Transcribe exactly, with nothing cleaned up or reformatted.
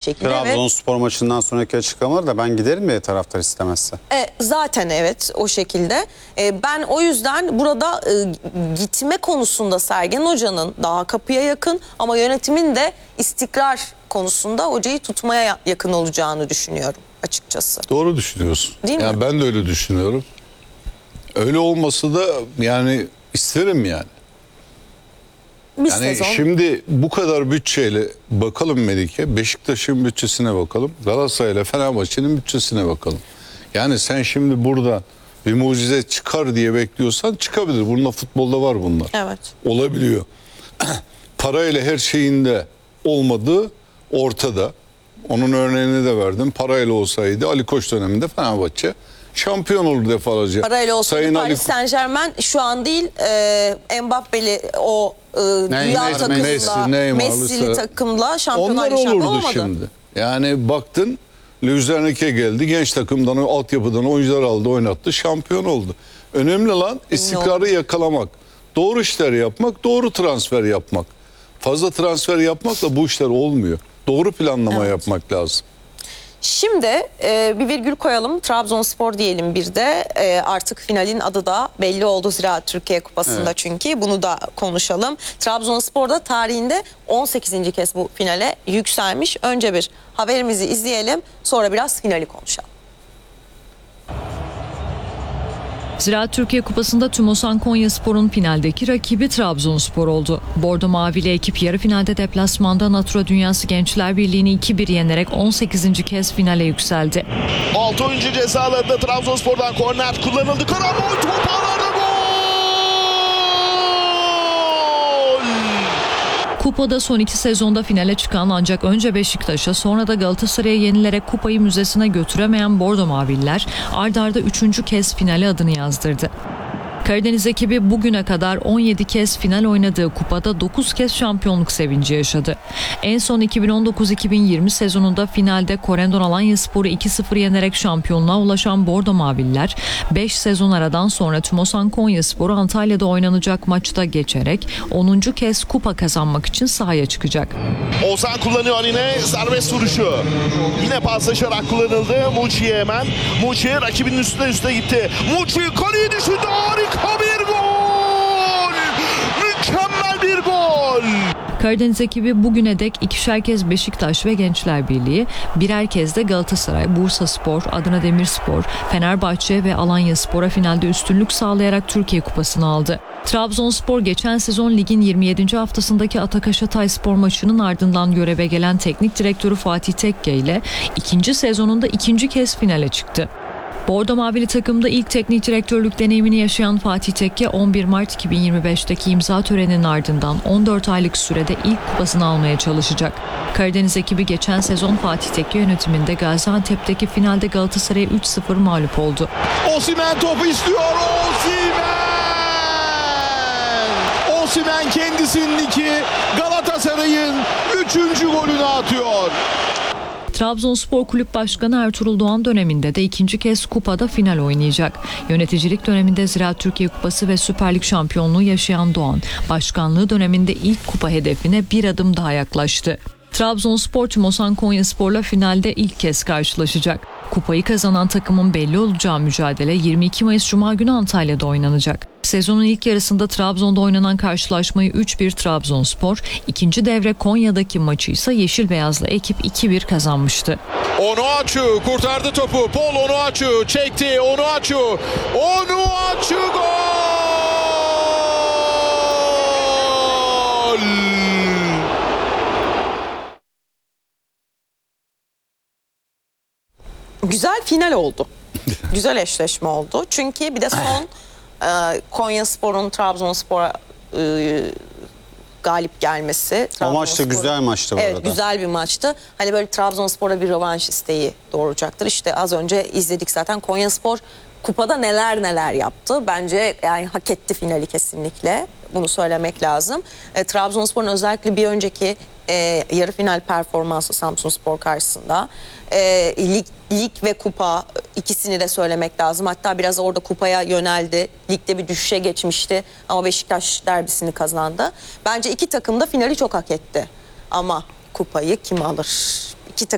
şekilde. Trabzonspor maçından sonraki açıklamalar da ben giderim diye taraftar istemezse. E, zaten evet o şekilde. E, ben o yüzden burada e, gitme konusunda Sergen Hoca'nın daha kapıya yakın ama yönetimin de istikrar konusunda hocayı tutmaya yakın olacağını düşünüyorum açıkçası. Doğru düşünüyorsun. Değil yani mi? Ben de öyle düşünüyorum. Öyle olması da yani isterim yani. Bir Yani sezon. şimdi bu kadar bütçeyle bakalım Melike, Beşiktaş'ın bütçesine bakalım, Galatasaray'la Fenerbahçe'nin bütçesine bakalım. Yani sen şimdi burada bir mucize çıkar diye bekliyorsan çıkabilir. Bunda futbolda var bunlar. Evet. Olabiliyor. Parayla her şeyinde olmadığı ortada. Onun örneğini de verdim. Parayla olsaydı Ali Koç döneminde Fenerbahçe şampiyon olur defalarca. Parayla olsaydı Sayın Paris Ali... Saint Germain şu an değil e, Mbappe'li o e, dünya Messi, takımla Messi, Neymar'lı Messi'li Sa- takımla şampiyon Onlar şampiyon olurdu olmadı. şimdi. Yani baktın Luzernike geldi. Genç takımdan, altyapıdan oyuncular aldı, oynattı. Şampiyon oldu. Önemli lan istikrarı yakalamak. Doğru işler yapmak, doğru transfer yapmak. Fazla transfer yapmakla bu işler olmuyor. Doğru planlama Evet. yapmak lazım. Şimdi e, bir virgül koyalım. Trabzonspor diyelim bir de. E, artık finalin adı da belli oldu Ziraat Türkiye Kupası'nda Evet. çünkü. Bunu da konuşalım. Trabzonspor da tarihinde on sekizinci kez bu finale yükselmiş. Önce bir haberimizi izleyelim. Sonra biraz finali konuşalım. Ziraat Türkiye Kupası'nda Tümosan Konyaspor'un finaldeki rakibi Trabzonspor oldu. Bordo Mavili ekip yarı finalde deplasmanda Natura Dünyası Gençler Birliği'ni iki bir yenerek on sekizinci kez finale yükseldi. altı oyuncu cezalarında Trabzonspor'dan korner kullanıldı. Karambol top ağlarda gol! Kupada son iki sezonda finale çıkan ancak önce Beşiktaş'a sonra da Galatasaray'a yenilerek kupayı müzesine götüremeyen Bordo Maviller ard arda üçüncü kez finale adını yazdırdı. Karadeniz ekibi bugüne kadar on yedi kez final oynadığı kupada dokuz kez şampiyonluk sevinci yaşadı. En son iki bin on dokuz iki bin yirmi sezonunda finalde Corendon Alanyaspor'u iki sıfır yenerek şampiyonluğa ulaşan Bordo Maviller beş sezon aradan sonra Tümosan Konyaspor'u Antalya'da oynanacak maçta geçerek onuncu kez kupa kazanmak için sahaya çıkacak. Ozan kullanıyor yine serbest vuruşu. Yine paslaşarak kullanıldı. Muçi'ye hemen. Muçi rakibinin üstüne üstüne gitti. Muçi kaleye düşürdü. Harika bir gol! Mükemmel bir gol! Karadeniz ekibi bugüne dek ikişer kez Beşiktaş ve Gençler Birliği, birer kez de Galatasaray, Bursaspor, Adana Demirspor, Fenerbahçe ve Alanyaspor'a finalde üstünlük sağlayarak Türkiye Kupası'nı aldı. Trabzonspor geçen sezon ligin yirmi yedinci haftasındaki Atakaş Hatayspor maçının ardından göreve gelen teknik direktörü Fatih Tekke ile ikinci sezonunda ikinci kez finale çıktı. Bordo Mavili takımda ilk teknik direktörlük deneyimini yaşayan Fatih Tekke on bir Mart iki bin yirmi beşteki imza töreninin ardından on dört aylık sürede ilk kupasını almaya çalışacak. Karadeniz ekibi geçen sezon Fatih Tekke yönetiminde Gaziantep'teki finalde Galatasaray'a üç sıfır mağlup oldu. Osimhen topu istiyor. Osimhen! Osimhen kendisindeki Galatasaray'ın üçüncü golünü atıyor. Trabzonspor Kulüp Başkanı Ertuğrul Doğan döneminde de ikinci kez kupada final oynayacak. Yöneticilik döneminde Ziraat Türkiye Kupası ve Süper Lig şampiyonluğu yaşayan Doğan, başkanlığı döneminde ilk kupa hedefine bir adım daha yaklaştı. Trabzonspor Tümosan Konyaspor'la finalde ilk kez karşılaşacak. Kupayı kazanan takımın belli olacağı mücadele yirmi iki Mayıs Cuma günü Antalya'da oynanacak. Sezonun ilk yarısında Trabzon'da oynanan karşılaşmayı üç bir Trabzonspor, ikinci devre Konya'daki maçı ise Yeşil Beyazlı ekip iki bir kazanmıştı. Onuachu kurtardı topu. Paul Onuachu çekti. Onuachu. Onuachu gol! Güzel final oldu. Güzel eşleşme oldu. Çünkü bir de son e, Konyaspor'un Trabzonspor'a e, galip gelmesi. O maç da güzel maçtı bu Evet, arada. güzel bir maçtı. Hani böyle Trabzonspor'a bir rövanş isteği doğuracaktır. İşte az önce izledik zaten Konyaspor kupada neler neler yaptı. Bence yani hak etti finali kesinlikle. Bunu söylemek lazım. E, Trabzonspor'un özellikle bir önceki e, yarı final performansı Samsunspor karşısında e, lig, lig ve kupa ikisini de söylemek lazım. Hatta biraz orada kupaya yöneldi. Ligde bir düşüşe geçmişti ama Beşiktaş derbisini kazandı. Bence iki takım da finali çok hak etti. Ama kupayı kim alır?